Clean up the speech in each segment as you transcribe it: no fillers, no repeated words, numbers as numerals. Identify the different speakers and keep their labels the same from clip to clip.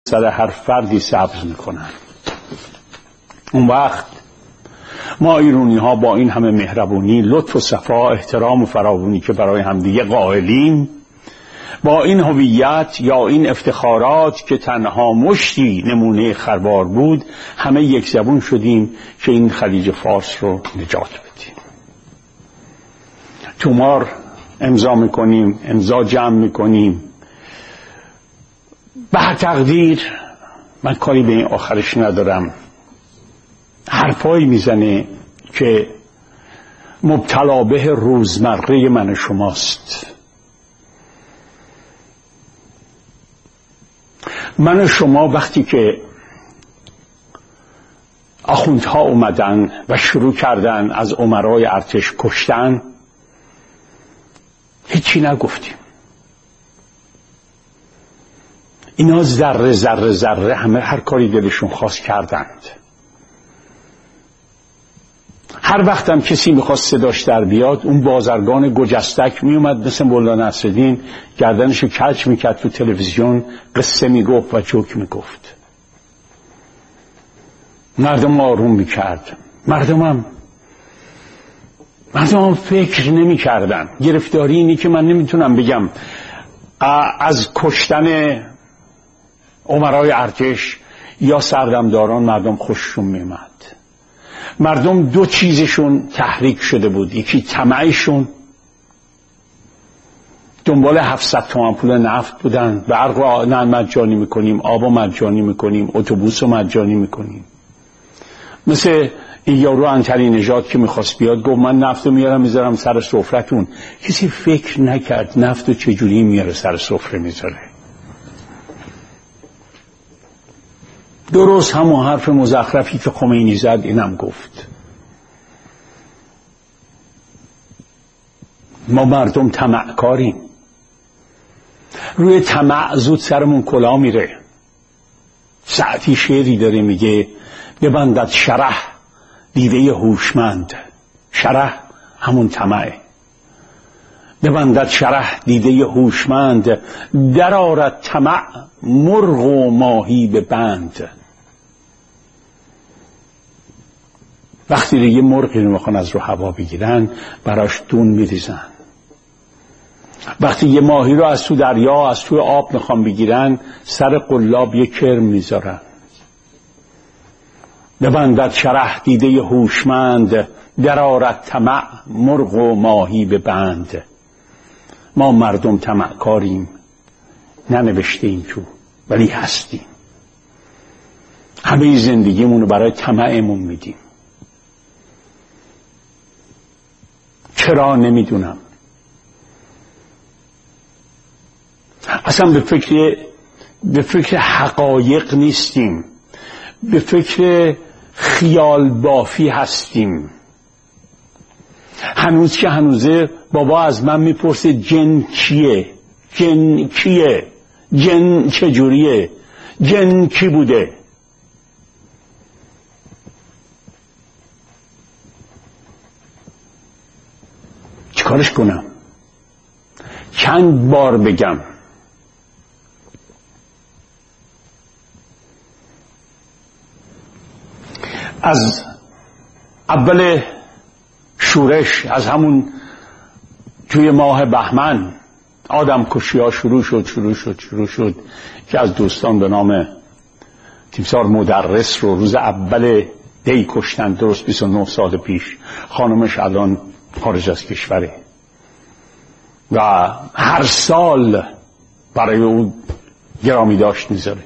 Speaker 1: سر هر فردی صبر میکنن. اون وقت ما ایرانی ها با این همه مهربونی، لطف و صفا، احترام و فراوانی که برای همدیگه قائلیم، با این هویت یا این افتخارات که تنها مشتی نمونه خروار بود، همه یک زبون شدیم که این خلیج فارس رو نجات بدیم. تومار امضا میکنیم، امضا جمع میکنیم. به هر تقدیر من کاری به این آخرش ندارم، حرفایی میزنه که مبتلا به روزمره من شماست. من و شما وقتی که آخوندها اومدن و شروع کردن از امرای ارتش کشتن، هیچی نگفتیم. اینا ذره ذره ذره همه هر کاری دلشون خواست کردند. هر وقت هم کسی میخواست صداش در بیاد، اون بازرگان گجستک میومد مثل مولانا نصرالدین، گردنشو کج میکرد تو تلویزیون، قصه میگفت و جوک میگفت. مردم آروم میکرد. مردم هم فکر نمیکردن. گرفتاری اینی که من نمیتونم بگم از کشتن امرای ارتش یا سردمداران مردم خوششون میومد. مردم دو چیزشون تحریک شده بود. یکی طمعشون، دنبال 700 تومان پول نفت بودن، برق رو مجانی میکنیم، آب رو مجانی میکنیم، اتوبوس رو مجانی میکنیم. مثل این یارو عنتری نژاد که میخواست بیاد گفت من نفت رو میارم میذارم سر سفرتون. کسی فکر نکرد نفت رو چجوری میاره سر سفره میذاره. درست همون حرف مزخرفی که خمینی زد اینم گفت. ما مردم طمعکاریم. روی طمع زود سرمون کلا میره. سعدی شعری داره میگه ببندد شرح دیده هوشمند. شرح همون طمعه. ببندد شرح دیده هوشمند، در آرد طمع مرغ و ماهی به بند. وقتی یه مرغی رو میخوان از رو هوا بگیرن، براش دون میریزن. وقتی یه ماهی رو از تو دریا، از تو آب میخوان بگیرن، سر قلاب یه کرم میذارن. ببندد شرح دیده هوشمند، در آرد طمع مرغ و ماهی به بند. ما مردم طمعکاریم، ننوشتیم تو ولی هستیم. همه زندگیمون رو برای طمعمون میدیم. چرا نمیدونم. اصلا به فکر حقایق نیستیم، به فکر خیال بافی هستیم. هنوز که هنوزه بابا از من میپرسه جن کیه؟ جن کیه؟ جن چجوریه؟ جن کی بوده؟ چیکارش کنم؟ چند بار بگم؟ از اول شورش، از همون توی ماه بهمن آدم کشی ها شروع شد که از دوستان به نام تیمسار مدرس رو روز اول دی کشتن، درست 29 سال پیش. خانمش الان خارج از کشوره و هر سال برای او گرامی داشت میذاره.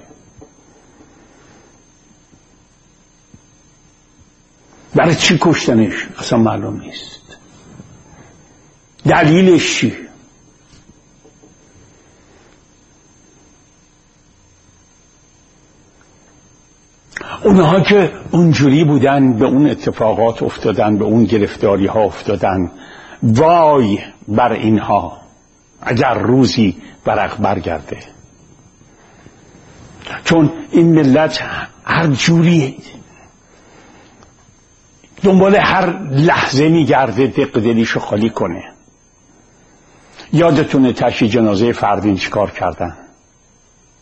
Speaker 1: برای چی کشتنش اصلا معلوم نیست. دلیلش چی؟ اونها که اونجوری بودن به اون اتفاقات افتادن، به اون گرفتاری ها افتادن. وای بر اینها اگر روزی ورق برگرده. چون این ملت هر جوری دنبال هر لحظه میگرده دق دلیشو خالی کنه. یادتونه تشییع جنازه فردین چیکار کردن؟